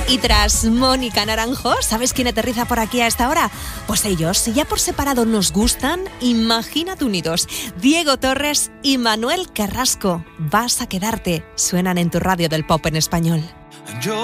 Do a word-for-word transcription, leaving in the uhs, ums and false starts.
Y tras Mónica Naranjo, ¿sabes quién aterriza por aquí a esta hora? Pues ellos, si ya por separado nos gustan, imagínate unidos. Diego Torres y Manuel Carrasco. Vas a quedarte. Suenan en tu radio del pop en español. Yo